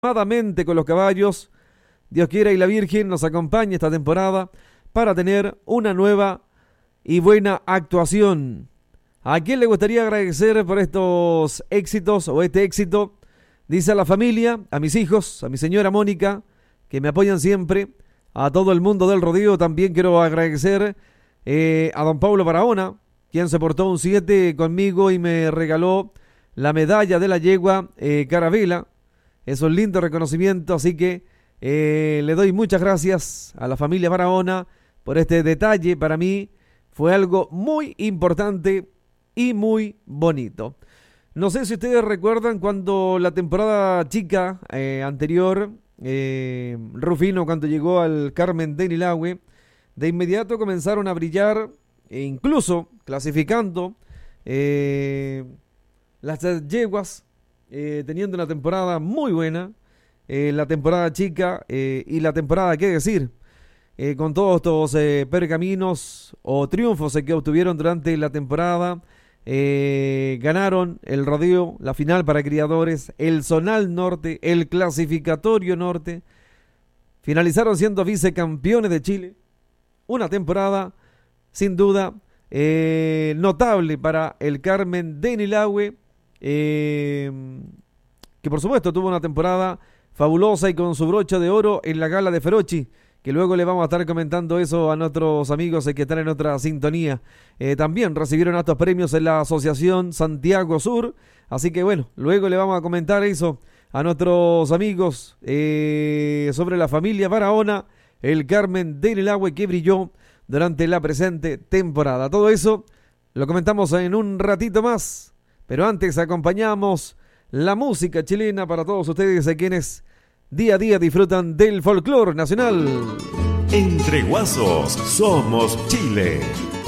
Amadamente con los caballos. Dios quiera y la Virgen nos acompañe esta temporada para tener una nueva y buena actuación. ¿A quién le gustaría agradecer por estos éxitos o este éxito? Dice a la familia, a mis hijos, a mi señora Mónica, que me apoyan siempre, a todo el mundo del rodeo. También quiero agradecer a don Pablo Barahona, quien se portó un 7 conmigo y me regaló la medalla de la yegua Carabela. Es un lindo reconocimiento, así que le doy muchas gracias a la familia Barahona por este detalle. Para mí fue algo muy importante y muy bonito. No sé si ustedes recuerdan cuando la temporada chica anterior, Rufino cuando llegó al Carmen de Nilagüe, de inmediato comenzaron a brillar, e incluso clasificando las yeguas, teniendo una temporada muy buena, la temporada chica y la temporada, qué decir, con todos estos pergaminos o triunfos que obtuvieron durante la temporada. Ganaron el rodeo, la final para criadores, el zonal norte, el clasificatorio norte, finalizaron siendo vicecampeones de Chile. Una temporada sin duda notable para el Carmen de Nilagüe, que por supuesto tuvo una temporada fabulosa y con su brocha de oro en la gala de Ferochi, que luego le vamos a estar comentando eso a nuestros amigos que están en otra sintonía. También recibieron estos premios en la Asociación Santiago Sur, así que bueno, luego le vamos a comentar eso a nuestros amigos sobre la familia Barahona, el Carmen de Nilagüe que brilló durante la presente temporada. Todo eso lo comentamos en un ratito más, pero antes acompañamos la música chilena para todos ustedes, quienes día a día disfrutan del folclore nacional. Entre Guasos somos Chile.